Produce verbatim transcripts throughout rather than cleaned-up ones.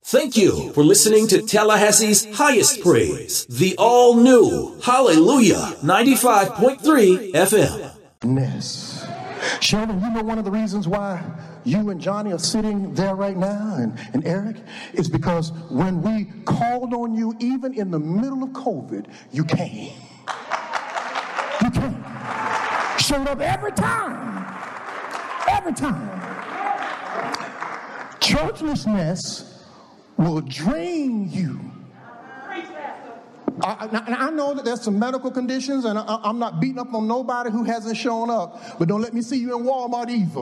Thank you for listening to Tallahassee's Highest Praise, the all-new Hallelujah ninety-five point three F M. Ness. Sheldon, you know one of the reasons why you and Johnny are sitting there right now, and, and Eric, is because when we called on you, even in the middle of COVID, you came. You came. Showed up every time. Every time. Churchlessness will drain you. I, I, I know that there's some medical conditions, and I, I'm not beating up on nobody who hasn't shown up, but don't let me see you in Walmart either.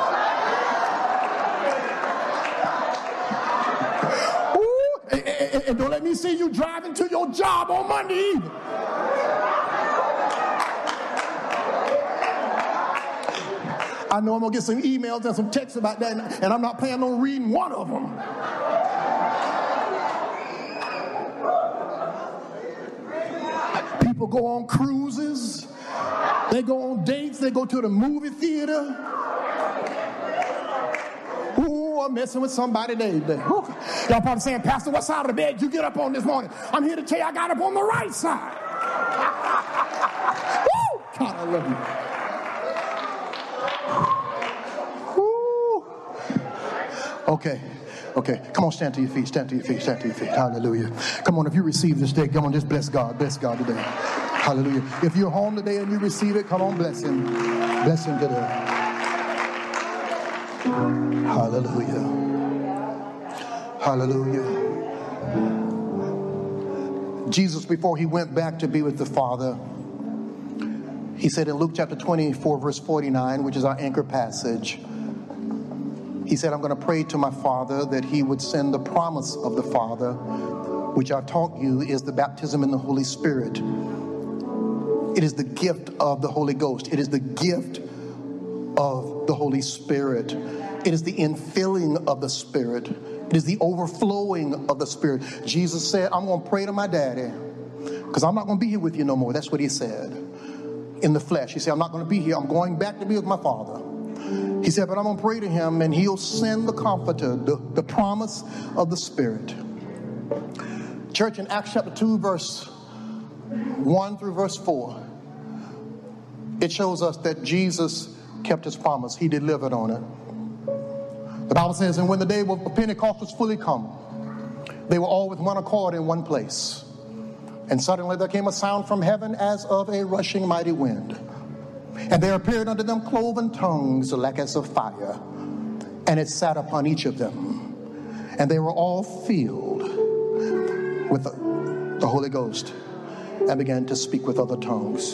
Ooh, and, and, and don't let me see you driving to your job on Monday either. I know I'm going to get some emails and some texts about that, and I'm not planning on reading one of them. People go on cruises. They go on dates. They go to the movie theater. Ooh, I'm messing with somebody today. Y'all probably saying, Pastor, what side of the bed you get up on this morning? I'm here to tell you I got up on the right side. Woo! God, I love you. Okay, okay. Come on, stand to your feet, stand to your feet, stand to your feet. Hallelujah. Come on, if you receive this day, come on, just bless God, bless God today. Hallelujah. If you're home today and you receive it, come on, bless Him. Bless Him today. Hallelujah. Hallelujah. Jesus, before He went back to be with the Father, He said in Luke chapter twenty-four, verse forty-nine, which is our anchor passage, He said, I'm going to pray to my Father that He would send the promise of the Father, which I've taught you is the baptism in the Holy Spirit. It is the gift of the Holy Ghost. It is the gift of the Holy Spirit. It is the infilling of the Spirit. It is the overflowing of the Spirit. Jesus said, I'm going to pray to my daddy because I'm not going to be here with you no more. That's what He said in the flesh. He said, I'm not going to be here. I'm going back to be with my Father. He said, but I'm going to pray to Him and He'll send the Comforter, the, the promise of the Spirit. Church, in Acts chapter two, verse one through verse four, it shows us that Jesus kept His promise. He delivered on it. The Bible says, and when the day of Pentecost was fully come, they were all with one accord in one place. And suddenly there came a sound from heaven as of a rushing mighty wind. And there appeared unto them cloven tongues like as of fire, and it sat upon each of them. And they were all filled with the, the Holy Ghost and began to speak with other tongues.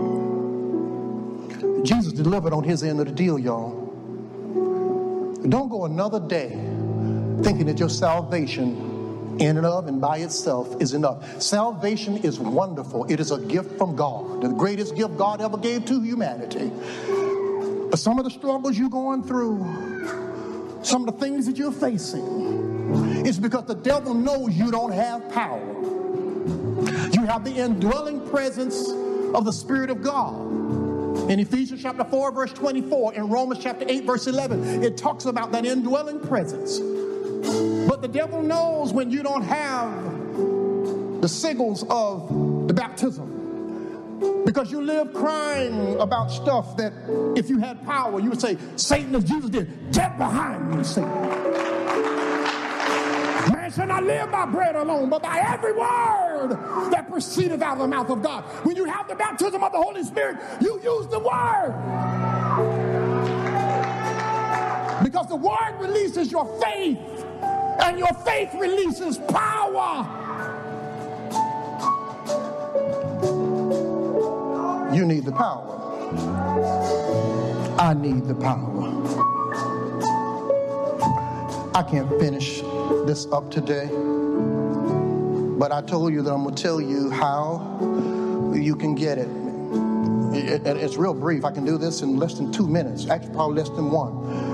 Jesus delivered on His end of the deal, y'all. Don't go another day thinking that your salvation in and of and by itself is enough. Salvation is wonderful. It is a gift from God, the greatest gift God ever gave to humanity. But some of the struggles you're going through, some of the things that you're facing, is because the devil knows you don't have power. You have the indwelling presence of the Spirit of God. In Ephesians chapter four, verse twenty-four, in Romans chapter eight, verse eleven, it talks about that indwelling presence. But the devil knows when you don't have the sigils of the baptism, because you live crying about stuff that if you had power, you would say, Satan, as Jesus did, get behind me, Satan. Man shall not live by bread alone, but by every word that proceedeth out of the mouth of God. When you have the baptism of the Holy Spirit, you use the word. Because the word releases your faith. And your faith releases power. You need the power. I need the power. I can't finish this up today, but I told you that I'm going to tell you how you can get it. It, it. It's real brief. I can do this in less than two minutes. Actually, probably less than one.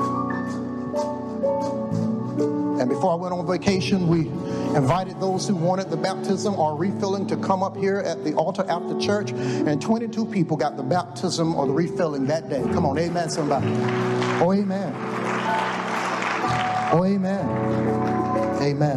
And before I went on vacation, we invited those who wanted the baptism or refilling to come up here at the altar after church. And twenty-two people got the baptism or the refilling that day. Come on, amen, somebody. Oh, amen. Oh, amen. Amen.